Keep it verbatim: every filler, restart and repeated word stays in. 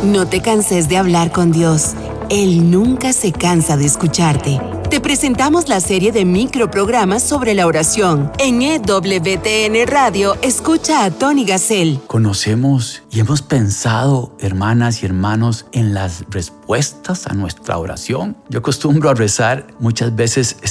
No te canses de hablar con Dios. Él nunca se cansa de escucharte. Te presentamos la serie de microprogramas sobre la oración. En E W T N Radio, escucha a Tony Gassel. Conocemos y hemos pensado, hermanas y hermanos, en las respuestas a nuestra oración. Yo acostumbro a rezar muchas veces